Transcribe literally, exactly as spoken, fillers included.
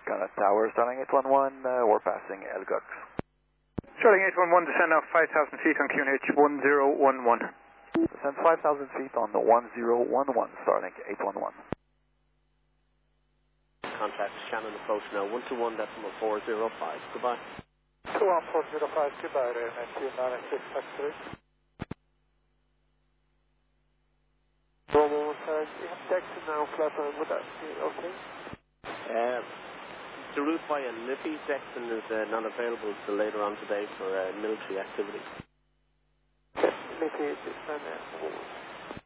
Gunner Tower, starting eight one one, uh, we're passing Elgox. Starting eight one one, descend now five thousand feet on Q N H one zero one one. Descend five thousand feet on the one zero one one, starting eight one one. Contact Shannon approach now, one two one decimal four zero five, goodbye. two one four zero five, goodbye, N N T nine six five three. Normal, uh, you have taxi now, flat line, would that be okay? Uh, the route via Liffey, Dexton is uh, not available until later on today for uh, military activity. Liffey, this time, uh,